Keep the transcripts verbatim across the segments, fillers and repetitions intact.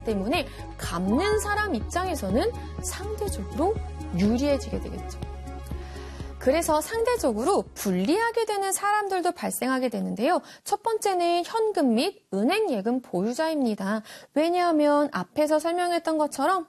때문에 갚는 사람 입장에서는 상대적으로 유리해지게 되겠죠. 그래서 상대적으로 불리하게 되는 사람들도 발생하게 되는데요. 첫 번째는 현금 및 은행 예금 보유자입니다. 왜냐하면 앞에서 설명했던 것처럼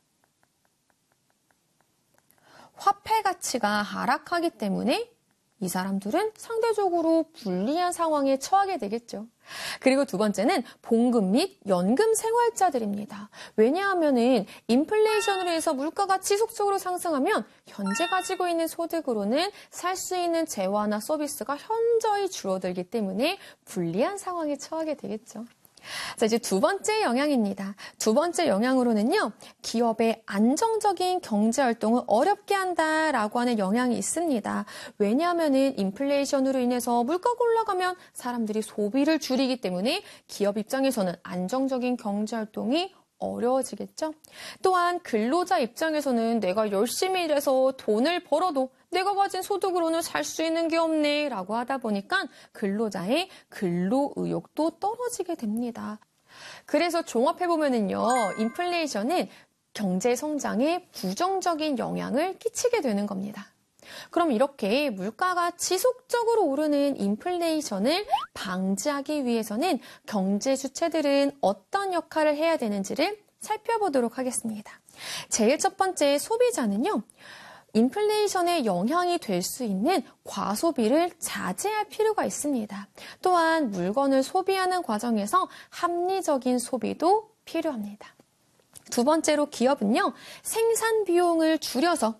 화폐 가치가 하락하기 때문에 이 사람들은 상대적으로 불리한 상황에 처하게 되겠죠. 그리고 두 번째는 봉급 및 연금 생활자들입니다. 왜냐하면은 인플레이션으로 해서 물가가 지속적으로 상승하면 현재 가지고 있는 소득으로는 살 수 있는 재화나 서비스가 현저히 줄어들기 때문에 불리한 상황에 처하게 되겠죠. 자, 이제 두 번째 영향입니다. 두 번째 영향으로는요, 기업의 안정적인 경제활동을 어렵게 한다라고 하는 영향이 있습니다. 왜냐하면은 인플레이션으로 인해서 물가가 올라가면 사람들이 소비를 줄이기 때문에 기업 입장에서는 안정적인 경제활동이 어려워지겠죠. 또한 근로자 입장에서는 내가 열심히 일해서 돈을 벌어도 내가 가진 소득으로는 살 수 있는 게 없네 라고 하다 보니까 근로자의 근로 의욕도 떨어지게 됩니다. 그래서 종합해보면은요, 인플레이션은 경제 성장에 부정적인 영향을 끼치게 되는 겁니다. 그럼 이렇게 물가가 지속적으로 오르는 인플레이션을 방지하기 위해서는 경제 주체들은 어떤 역할을 해야 되는지를 살펴보도록 하겠습니다. 제일 첫 번째 소비자는요, 인플레이션에 영향이 될 수 있는 과소비를 자제할 필요가 있습니다. 또한 물건을 소비하는 과정에서 합리적인 소비도 필요합니다. 두 번째로 기업은요, 생산 비용을 줄여서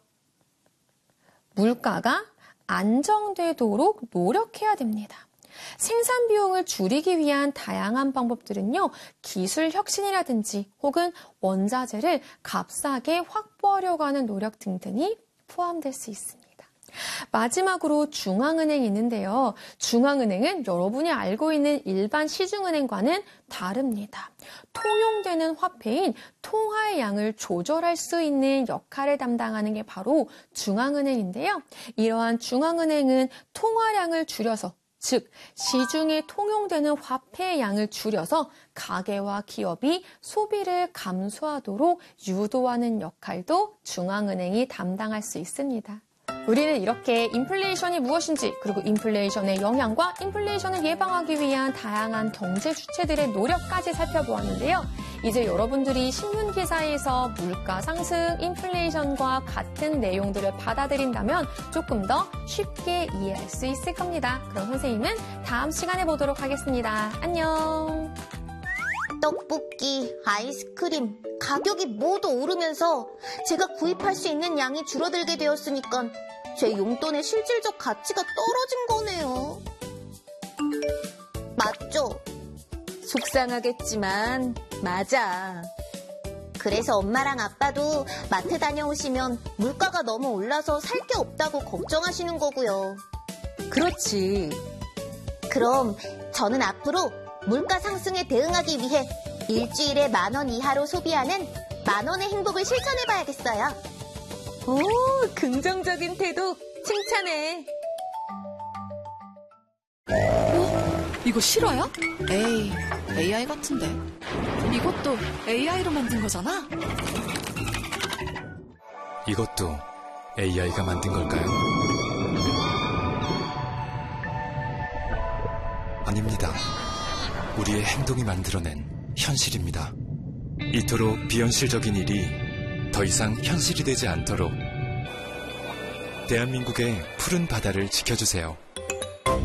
물가가 안정되도록 노력해야 됩니다. 생산 비용을 줄이기 위한 다양한 방법들은요, 기술 혁신이라든지 혹은 원자재를 값싸게 확보하려고 하는 노력 등등이 포함될 수 있습니다. 마지막으로 중앙은행이 있는데요. 중앙은행은 여러분이 알고 있는 일반 시중은행과는 다릅니다. 통용되는 화폐인 통화의 양을 조절할 수 있는 역할을 담당하는 게 바로 중앙은행인데요. 이러한 중앙은행은 통화량을 줄여서, 즉 시중에 통용되는 화폐의 양을 줄여서 가계와 기업이 소비를 감소하도록 유도하는 역할도 중앙은행이 담당할 수 있습니다. 우리는 이렇게 인플레이션이 무엇인지, 그리고 인플레이션의 영향과 인플레이션을 예방하기 위한 다양한 경제 주체들의 노력까지 살펴보았는데요. 이제 여러분들이 신문 기사에서 물가 상승, 인플레이션과 같은 내용들을 받아들인다면 조금 더 쉽게 이해할 수 있을 겁니다. 그럼 선생님은 다음 시간에 보도록 하겠습니다. 안녕. 떡볶이, 아이스크림, 가격이 모두 오르면서 제가 구입할 수 있는 양이 줄어들게 되었으니까 제 용돈의 실질적 가치가 떨어진 거네요. 맞죠? 속상하겠지만 맞아. 그래서 엄마랑 아빠도 마트 다녀오시면 물가가 너무 올라서 살 게 없다고 걱정하시는 거고요. 그렇지. 그럼 저는 앞으로 물가 상승에 대응하기 위해 일주일에 만 원 이하로 소비하는 만 원의 행복을 실천해봐야겠어요. 오, 긍정적인 태도 칭찬해. 어? 이거 실화야? 에이, 에이아이 같은데. 이것도 에이아이로 만든 거잖아? 이것도 에이아이가 만든 걸까요? 아닙니다. 우리의 행동이 만들어낸 현실입니다. 이토록 비현실적인 일이 더 이상 현실이 되지 않도록 대한민국의 푸른 바다를 지켜주세요.